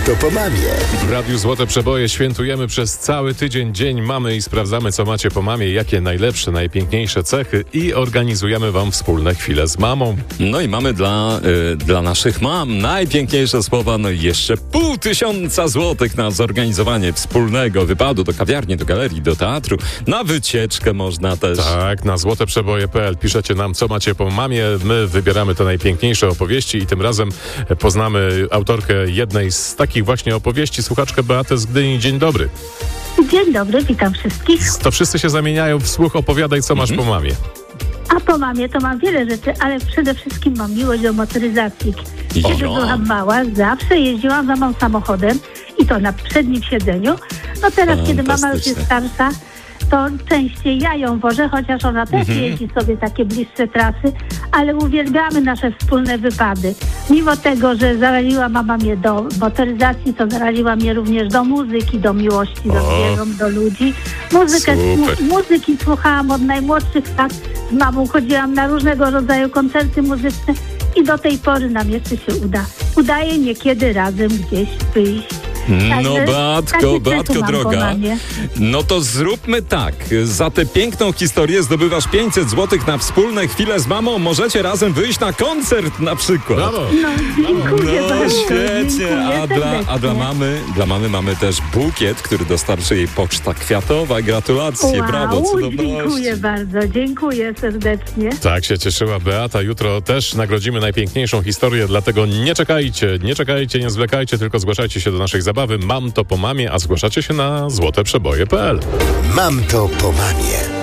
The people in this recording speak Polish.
to po mamie. W Radiu Złote Przeboje świętujemy przez cały tydzień Dzień Mamy i sprawdzamy, co macie po mamie, jakie najlepsze, najpiękniejsze cechy i organizujemy wam wspólne chwile z mamą. No i mamy dla naszych mam najpiękniejsze słowa, no i jeszcze 500 złotych na zorganizowanie wspólnego wypadu do kawiarni, do galerii, do teatru, na wycieczkę można też. Tak, na złoteprzeboje.pl piszecie nam, co macie po mamie. My wybieramy te najpiękniejsze opowieści i tym razem poznamy autorkę jednej z takich właśnie opowieści, słuchaczkę Beatę z Gdyni. Dzień dobry. Dzień dobry, witam wszystkich. To wszyscy się zamieniają w słuch, opowiadaj, co masz po mamie. A po mamie to mam wiele rzeczy, ale przede wszystkim mam miłość do motoryzacji. Kiedy byłam mała, zawsze jeździłam za mamą samochodem i to na przednim siedzeniu. No teraz, kiedy mama już jest starsza, to częściej ja ją wożę, chociaż ona też jeździ sobie takie bliższe trasy, ale uwielbiamy nasze wspólne wypady. Mimo tego, że zaraziła mama mnie do motoryzacji, to zaraziła mnie również do muzyki, do miłości, do zwierząt, do ludzi. Muzyki słuchałam od najmłodszych lat. Z mamą chodziłam na różnego rodzaju koncerty muzyczne i do tej pory nam jeszcze się udaje niekiedy razem gdzieś wyjść. No Beatko droga, no to zróbmy tak. Za tę piękną historię zdobywasz 500 złotych na wspólne chwile z mamą. Możecie razem wyjść na koncert na przykład. Brawo! No, dziękuję bardzo. Świetnie. A dla mamy mamy też bukiet, który dostarczy jej Poczta Kwiatowa. Gratulacje, wow, brawo, cudowności. Dziękuję bardzo, dziękuję serdecznie. Tak się cieszyła Beata. Jutro też nagrodzimy najpiękniejszą historię, dlatego nie czekajcie, nie zwlekajcie, tylko zgłaszajcie się do naszej zabawy. Mam to po mamie, a zgłaszacie się na złoteprzeboje.pl. Mam to po mamie.